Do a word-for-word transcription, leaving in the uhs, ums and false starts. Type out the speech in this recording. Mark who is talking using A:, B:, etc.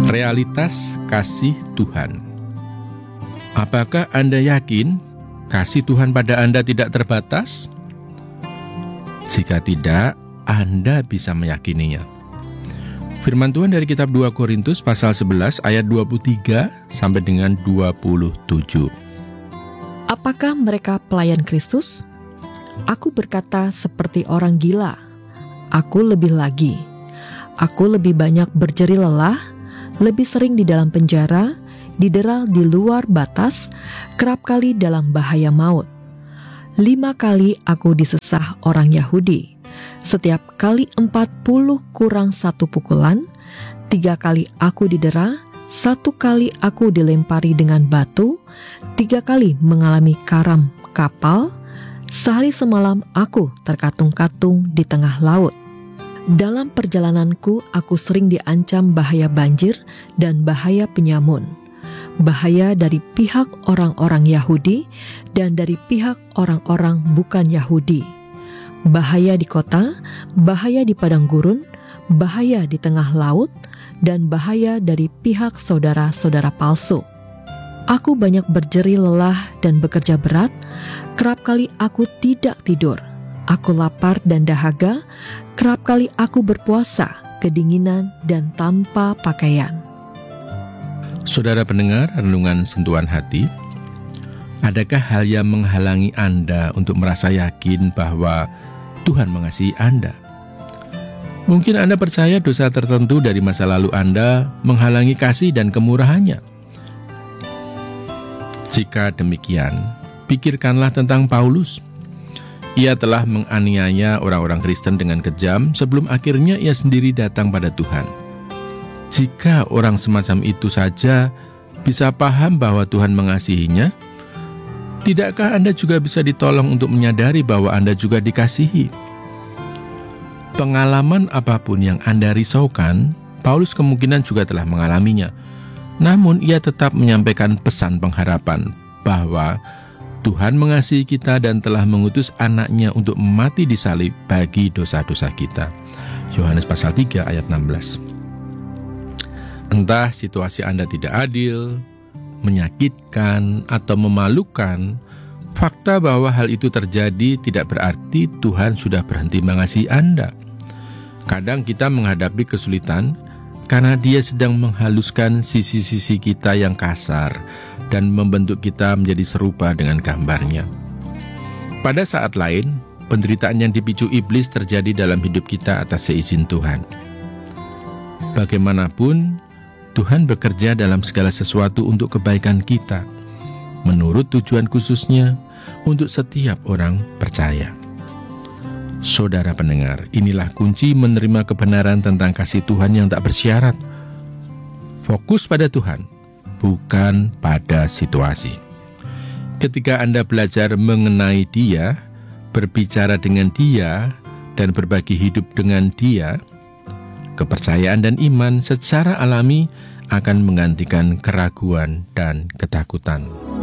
A: Realitas kasih Tuhan. Apakah Anda yakin kasih Tuhan pada Anda tidak terbatas? Jika tidak, Anda bisa meyakininya. Firman Tuhan dari kitab dua Korintus pasal sebelas ayat dua puluh tiga sampai dengan dua puluh tujuh.
B: Apakah mereka pelayan Kristus? Aku berkata seperti orang gila. Aku lebih lagi. Aku lebih banyak berjeri lelah, lebih sering di dalam penjara, didera di luar batas, kerap kali dalam bahaya maut. Lima kali aku disesah orang Yahudi, setiap kali empat puluh kurang satu pukulan, tiga kali aku didera, satu kali aku dilempari dengan batu, tiga kali mengalami karam kapal, sehari semalam aku terkatung-katung di tengah laut. Dalam perjalananku aku sering diancam bahaya banjir dan bahaya penyamun, bahaya dari pihak orang-orang Yahudi dan dari pihak orang-orang bukan Yahudi, bahaya di kota, bahaya di padang gurun, bahaya di tengah laut, dan bahaya dari pihak saudara-saudara palsu. Aku banyak berjeri lelah dan bekerja berat, kerap kali aku tidak tidur. Aku lapar dan dahaga, kerap kali aku berpuasa, kedinginan dan tanpa pakaian.
A: Saudara pendengar renungan sentuhan hati, adakah hal yang menghalangi Anda untuk merasa yakin bahwa Tuhan mengasihi Anda? Mungkin Anda percaya dosa tertentu dari masa lalu Anda menghalangi kasih dan kemurahannya. Jika demikian, pikirkanlah tentang Paulus. Ia telah menganiaya orang-orang Kristen dengan kejam sebelum akhirnya ia sendiri datang pada Tuhan. Jika orang semacam itu saja bisa paham bahwa Tuhan mengasihinya, tidakkah Anda juga bisa ditolong untuk menyadari bahwa Anda juga dikasihi? Pengalaman apapun yang Anda risaukan, Paulus kemungkinan juga telah mengalaminya. Namun ia tetap menyampaikan pesan pengharapan bahwa Tuhan mengasihi kita dan telah mengutus anaknya untuk mati di salib bagi dosa-dosa kita. Yohanes pasal tiga ayat enam belas. Entah situasi Anda tidak adil, menyakitkan, atau memalukan, fakta bahwa hal itu terjadi tidak berarti Tuhan sudah berhenti mengasihi Anda. Kadang kita menghadapi kesulitan karena Dia sedang menghaluskan sisi-sisi kita yang kasar dan membentuk kita menjadi serupa dengan gambarnya. Pada saat lain, penderitaan yang dipicu iblis terjadi dalam hidup kita atas seizin Tuhan. Bagaimanapun, Tuhan bekerja dalam segala sesuatu untuk kebaikan kita, menurut tujuan khususnya untuk setiap orang percaya. Saudara pendengar, inilah kunci menerima kebenaran tentang kasih Tuhan yang tak bersyarat. Fokus pada Tuhan, bukan pada situasi. Ketika Anda belajar mengenai Dia, berbicara dengan Dia, dan berbagi hidup dengan Dia, kepercayaan dan iman secara alami akan menggantikan keraguan dan ketakutan.